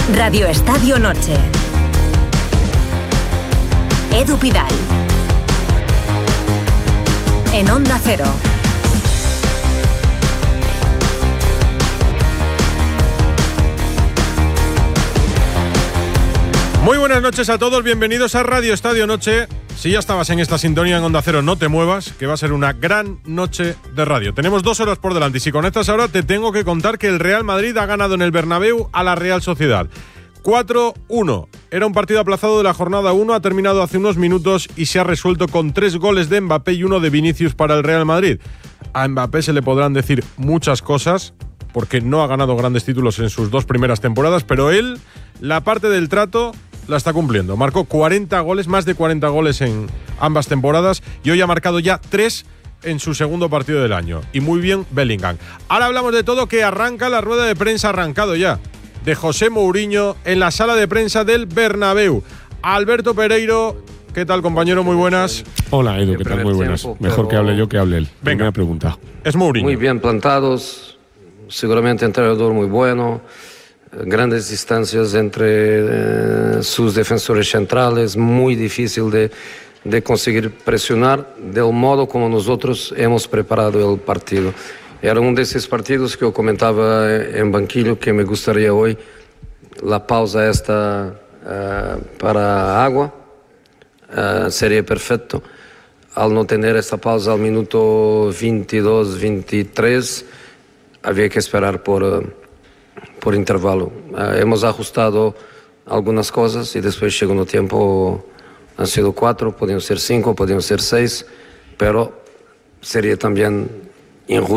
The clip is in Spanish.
Radio Estadio Noche. Edu Pidal. En Onda Cero. Muy buenas noches a todos, bienvenidos a Radio Estadio Noche. Si ya estabas en esta sintonía en Onda Cero, no te muevas, que va a ser una gran noche de radio. Tenemos 2 horas por delante y si conectas ahora te tengo que contar que el Real Madrid ha ganado en el Bernabéu a la Real Sociedad. 4-1. Era un partido aplazado de la jornada 1, ha terminado hace unos minutos y se ha resuelto con 3 goles de Mbappé y 1 de Vinicius para el Real Madrid. A Mbappé se le podrán decir muchas cosas, porque no ha ganado grandes títulos en sus 2 primeras temporadas, pero él, la parte del trato, la está cumpliendo. Marcó 40 goles, más de 40 goles en ambas temporadas y hoy ha marcado ya 3 en su segundo partido del año. Y muy bien Bellingham. Ahora hablamos de todo, que arranca la rueda de prensa, arrancado ya, de José Mourinho en la sala de prensa del Bernabéu. Alberto Pereiro, ¿qué tal, compañero? Muy buenas. Hola, Edu, ¿qué tal? Muy buenas. Mejor que hable yo que hable él. Venga, pregunta. Es Mourinho. Muy bien plantados, seguramente entrenador muy bueno. Grandes distancias entre sus defensores centrales, muy difícil de conseguir presionar del modo como nosotros hemos preparado el partido. Era uno de esos partidos que yo comentaba en banquillo que me gustaría hoy, la pausa esta para agua, sería perfecto. Al no tener esta pausa al minuto 22, 23, había que esperar por intervalo. Hemos ajustado algunas cosas y después llegó un tiempo, han sido 4, podían ser 5, podían ser 6, pero sería también injusto